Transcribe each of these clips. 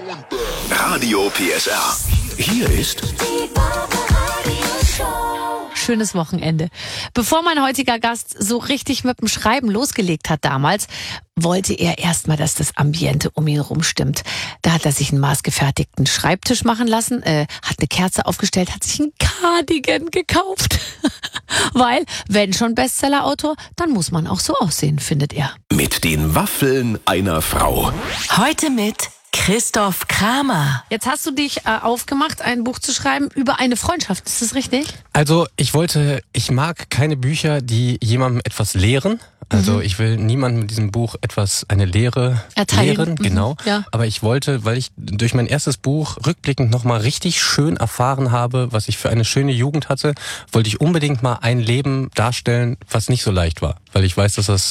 Radio PSR. Hier ist schönes Wochenende. Bevor mein heutiger Gast so richtig mit dem Schreiben losgelegt hat damals, wollte er erstmal, dass das Ambiente um ihn herum stimmt. Da hat er sich einen maßgefertigten Schreibtisch machen lassen, hat eine Kerze aufgestellt, hat sich einen Cardigan gekauft. Weil, wenn schon Bestseller-Autor, dann muss man auch so aussehen, findet er. mit den Waffeln einer Frau. Heute mit Christoph Kramer. Jetzt hast du dich aufgemacht, ein Buch zu schreiben über eine Freundschaft. Ist das richtig? Also ich mag keine Bücher, die jemandem etwas lehren. Also ich will niemandem mit diesem Buch eine Lehre erteilen. lehren, genau. Ja. Aber ich wollte, weil ich durch mein erstes Buch rückblickend nochmal richtig schön erfahren habe, was ich für eine schöne Jugend hatte, wollte ich unbedingt mal ein Leben darstellen, was nicht so leicht war. Weil ich weiß, also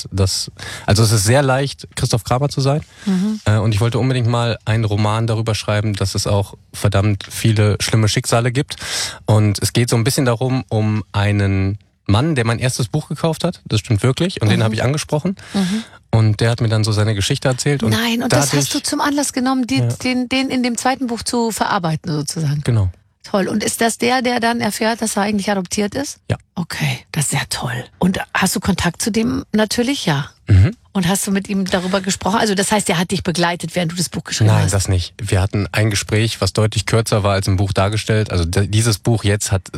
es ist sehr leicht, Christoph Kramer zu sein. Und ich wollte unbedingt mal einen Roman darüber schreiben, dass es auch verdammt viele schlimme Schicksale gibt. Und es geht so ein bisschen darum, um einen Mann, der mein erstes Buch gekauft hat, das stimmt wirklich, und den habe ich angesprochen. Und der hat mir dann so seine Geschichte erzählt. Und Nein, und das hast du zum Anlass genommen, den in dem zweiten Buch zu verarbeiten sozusagen. Genau. Toll. Und ist das der dann erfährt, dass er eigentlich adoptiert ist? Ja. Okay, das ist ja toll. Und hast du Kontakt zu dem? Natürlich, ja. Und hast du mit ihm darüber gesprochen? Also das heißt, er hat dich begleitet, während du das Buch geschrieben Nein, hast? das nicht. Wir hatten ein Gespräch, was deutlich kürzer war als im Buch dargestellt. Also dieses Buch jetzt hat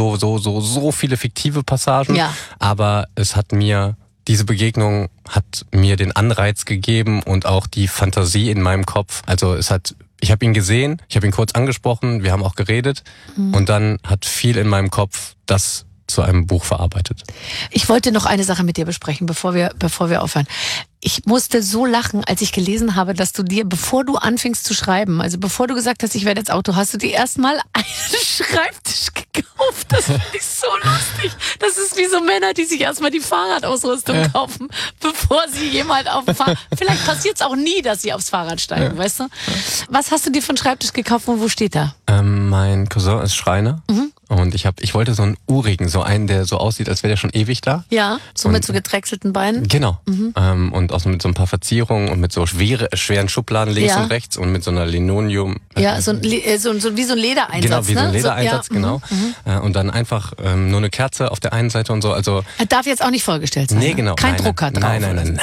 so viele fiktive Passagen. Ja. Aber diese Begegnung hat mir den Anreiz gegeben und auch die Fantasie in meinem Kopf. Also ich habe ihn gesehen, ich habe ihn kurz angesprochen, wir haben auch geredet und dann hat viel in meinem Kopf das zu einem Buch verarbeitet. Ich wollte noch eine Sache mit dir besprechen, bevor wir aufhören. Ich musste so lachen, als ich gelesen habe, dass du dir, bevor du anfingst zu schreiben, also bevor du gesagt hast, ich werde jetzt Autor, hast du dir erstmal einen Schreibtisch gekauft. Das finde ich so lustig. Das ist wie so Männer, die sich erstmal die Fahrradausrüstung kaufen, bevor sie jemand auf dem Fahrrad... Vielleicht passiert es auch nie, dass sie aufs Fahrrad steigen, weißt du? Was hast du dir für einen Schreibtisch gekauft und wo steht er? Mein Cousin ist Schreiner. Und ich wollte so einen urigen, so einen, der so aussieht, als wäre der schon ewig da. Ja, so mit so gedrechselten Beinen. Genau. Und auch so mit so ein paar Verzierungen und mit so schweren Schubladen links und rechts und mit so einer Linoleum. Ja, wie so ein Ledereinsatz. Genau, wie so ein Ledereinsatz, so, genau. Und dann einfach nur eine Kerze auf der einen Seite und so. Also er darf jetzt auch nicht vollgestellt sein. Nee, genau. Kein Drucker drauf. Nein.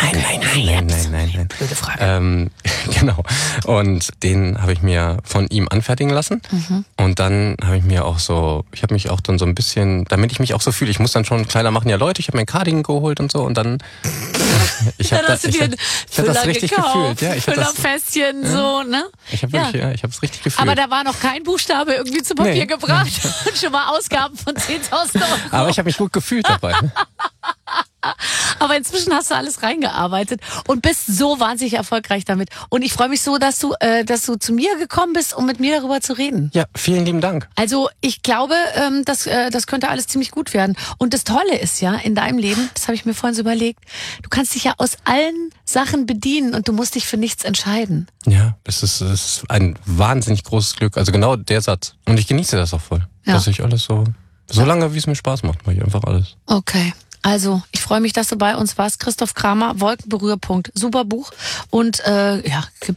Blöde Frage. Genau. Und den habe ich mir von ihm anfertigen lassen. Und dann habe ich mich auch dann so ein bisschen, damit ich mich auch so fühle, ich muss dann schon kleiner machen, ja Leute, ich habe mir ein Cardigan geholt und so und dann ich habe das richtig gefühlt. Ja, Füllerfässchen, so, ne? Ich habe es richtig gefühlt. Aber da war noch kein Buchstabe irgendwie zu Papier gebracht und schon mal Ausgaben von 10.000 €. Aber ich habe mich gut gefühlt dabei. Aber inzwischen hast du alles reingearbeitet und bist so wahnsinnig erfolgreich damit. Und ich freue mich so, dass du zu mir gekommen bist, um mit mir darüber zu reden. Ja, vielen lieben Dank. Also ich glaube, das könnte alles ziemlich gut werden. Und das Tolle ist ja in deinem Leben, das habe ich mir vorhin so überlegt, du kannst dich ja aus allen Sachen bedienen und du musst dich für nichts entscheiden. Ja, das ist ein wahnsinnig großes Glück. Also genau der Satz. Und ich genieße das auch voll. Ja. Dass ich alles so lange, wie es mir Spaß macht, mache ich einfach alles. Okay. Also, ich freue mich, dass du bei uns warst. Christoph Kramer, Wolkenberührpunkt. Super Buch. Und